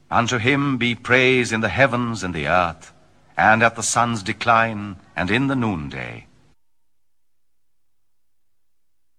Unto him be praise in the heavens and the earth, and at the sun's decline, and in the noonday,